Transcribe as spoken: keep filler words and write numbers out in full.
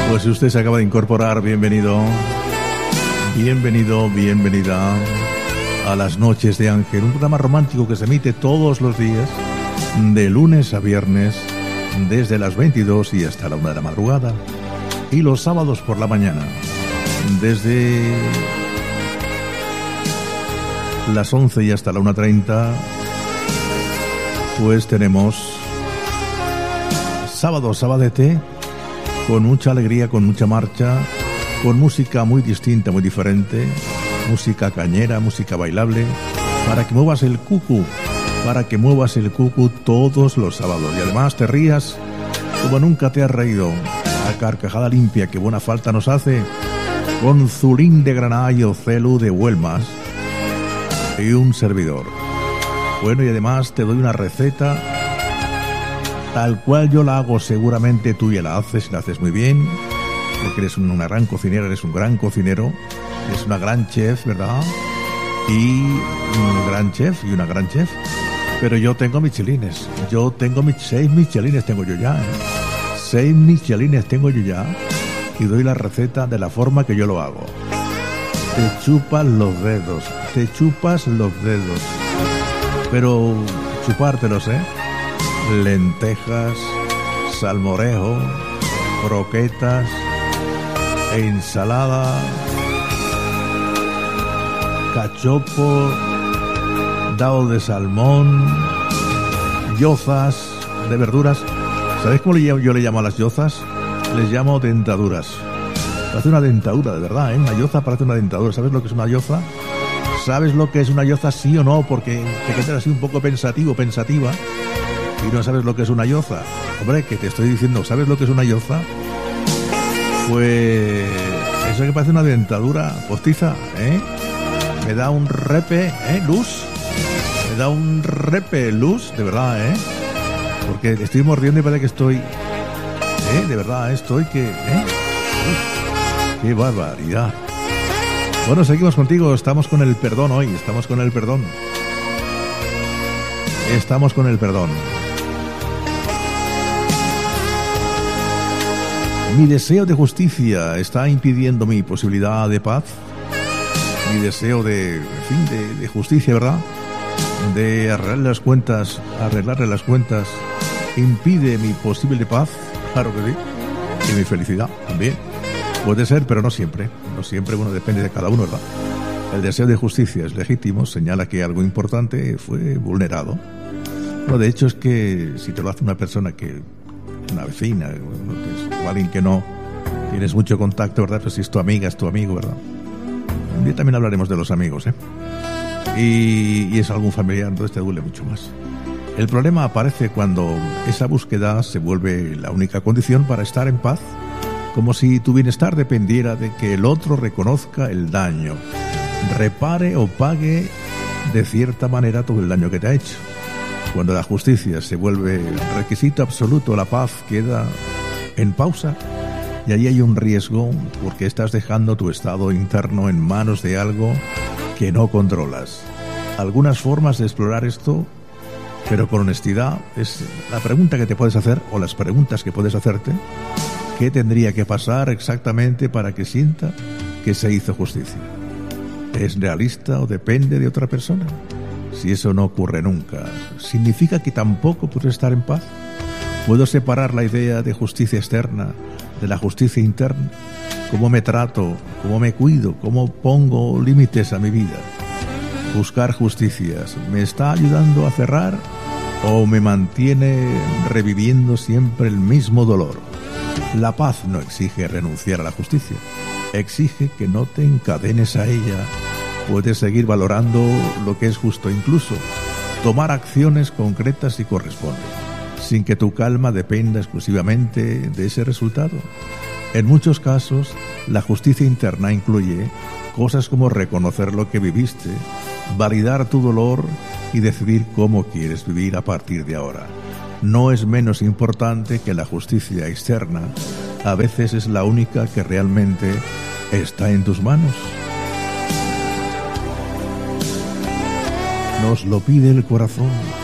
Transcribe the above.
Pues si usted se acaba de incorporar, bienvenido, bienvenido, bienvenida a Las Noches de Ángel, un programa romántico que se emite todos los días, de lunes a viernes, desde las veintidós y hasta la una de la madrugada, y los sábados por la mañana, desde las once y hasta la una treinta, pues tenemos sábado, sabadete, con mucha alegría, con mucha marcha, con música muy distinta, muy diferente, música cañera, música bailable, para que muevas el cucu, para que muevas el cucu todos los sábados, y además te rías como nunca te has reído, a carcajada limpia que buena falta nos hace, con Zulín de Granada y Ocelu de Huelmas, y un servidor. Bueno, y además te doy una receta tal cual yo la hago, seguramente tú ya la haces y la haces muy bien, porque eres una gran cocinera, eres un gran cocinero, eres una gran chef, ¿verdad? Y un gran chef y una gran chef. Pero yo tengo michelines, yo tengo mis seis michelines tengo yo ya, ¿eh? Seis michelines tengo yo ya, y doy la receta de la forma que yo lo hago. Te chupas los dedos, te chupas los dedos, pero chupártelos, ¿eh? Lentejas, salmorejo, croquetas, ensalada, cachopo, dado de salmón, yozas de verduras. ¿Sabéis cómo yo le llamo a las yozas? Les llamo dentaduras. Parece una dentadura, de verdad, ¿eh? Una yoza parece una dentadura. ¿Sabes lo que es una yoza? ¿Sabes lo que es una yoza, sí o no? Porque te quedas así un poco pensativo, pensativa, y no sabes lo que es una yoza. Hombre, que te estoy diciendo, ¿sabes lo que es una yoza? Pues eso que parece una dentadura postiza, ¿eh? Me da un repe, ¿eh? Luz. Me da un repe, luz, de verdad, ¿eh? Porque estoy mordiendo y parece que estoy, ¿eh? De verdad, estoy que, ¿eh? Uf, ¡qué barbaridad! Bueno, seguimos contigo, estamos con el perdón hoy, estamos con el perdón. Estamos con el perdón. Mi deseo de justicia está impidiendo mi posibilidad de paz. Mi deseo de, en fin, de, de justicia, ¿verdad? De arreglar las cuentas, arreglarle las cuentas, impide mi posible paz, claro que sí, y mi felicidad también. Puede ser, pero no siempre. No siempre, bueno, depende de cada uno, ¿verdad? El deseo de justicia es legítimo, señala que algo importante fue vulnerado. Bueno, de hecho es que si te lo hace una persona que, una vecina, o alguien que no tienes mucho contacto, ¿verdad? Pues si es tu amiga, es tu amigo, ¿verdad? Un día también hablaremos de los amigos, ¿eh? Y, y es algún familiar, entonces te duele mucho más. El problema aparece cuando esa búsqueda se vuelve la única condición para estar en paz, como si tu bienestar dependiera de que el otro reconozca el daño, repare o pague de cierta manera todo el daño que te ha hecho. Cuando la justicia se vuelve requisito absoluto, la paz queda en pausa, y ahí hay un riesgo porque estás dejando tu estado interno en manos de algo que no controlas. Algunas formas de explorar esto, pero con honestidad, es la pregunta que te puedes hacer, o las preguntas que puedes hacerte. ¿Qué tendría que pasar exactamente para que sienta que se hizo justicia? ¿Es realista o depende de otra persona? Si eso no ocurre nunca, ¿significa que tampoco puedo estar en paz? ¿Puedo separar la idea de justicia externa de la justicia interna? ¿Cómo me trato? ¿Cómo me cuido? ¿Cómo pongo límites a mi vida? Buscar justicias, ¿me está ayudando a cerrar o me mantiene reviviendo siempre el mismo dolor? La paz no exige renunciar a la justicia, exige que no te encadenes a ella. Puedes seguir valorando lo que es justo, incluso tomar acciones concretas si corresponde, sin que tu calma dependa exclusivamente de ese resultado. En muchos casos, la justicia interna incluye cosas como reconocer lo que viviste, validar tu dolor y decidir cómo quieres vivir a partir de ahora. No es menos importante que la justicia externa. A veces es la única que realmente está en tus manos. Nos lo pide el corazón.